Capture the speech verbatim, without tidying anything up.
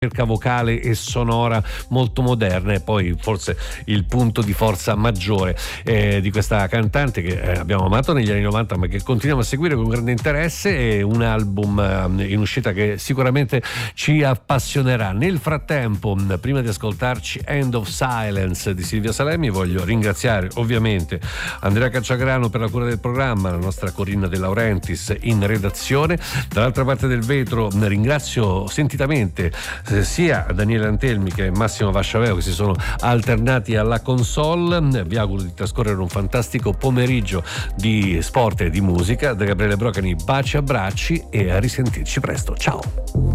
ricerca vocale e sonora molto moderna, e poi forse il punto di forza maggiore eh, di questa cantante che eh, abbiamo amato negli anni novanta ma che continuiamo a seguire con grande interesse. È un album eh, in uscita che sicuramente ci appassionerà. Nel frattempo, prima di ascoltarci End of Silence di Silvia Salemi, voglio ringraziare ovviamente Andrea Cacciagrano per la cura del programma, la nostra Corinna De Laurentiis in redazione. Dall'altra parte del vetro ringrazio sentitamente sia Daniele Antelmi che Massimo Vasciaveo, che si sono alternati alla console. Vi auguro di trascorrere un fantastico pomeriggio di sport e di musica. Da Gabriele Brocani baci e abbracci e a risentirci presto. Ciao.